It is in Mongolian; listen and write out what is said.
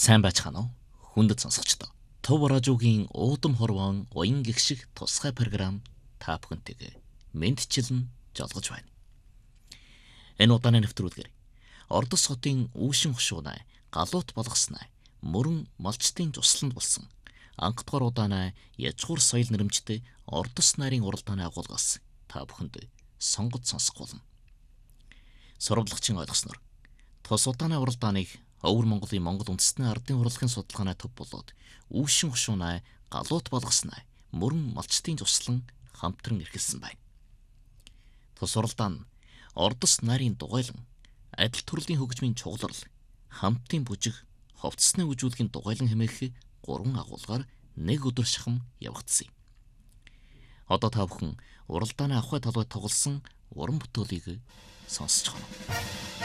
Сайн байцгаана уу? Хүндэт сонсогчдоо. Төв радиогийн уудам хорвоон уян гихших тусгай програм та бүхэнтэйгээ мэдчилэн жолгож байна. Энэ удааны нэвтрүүлгээр Ордос хотын үүшин хушуунай галуут болгосноо мөрөн малчтын тусланд болсон анхдугаар удаанаа язгуур соёл нэрэмжтэй Ордос нарийн уралдааны агуулгаас та бүхэнд сонгож сонсох болно. Сурвалжлагчийн ойлгосноор тус удааны уралдааныг Өвөр Монголын Монгол үндэстний ардын урлагийн судалгааны төв болоод үүшин хушуунай галуут болгосноо мөрөн малчтын туслан хамтран эрхэлсэн байна. Тус уралдаан нь Ордос нарийн дугуйлан адил төрлийн хөгжмийн чугларал, хамтын бүжиг, ховцсны үжүүлгийн дугуйлан хэмээх 3 агуулгаар нэг өдөр шахам явагдсан юм. Одоо та бүхэн уралдааны авхай талбайд тоглосон уран бүтээлийг сонсож байна.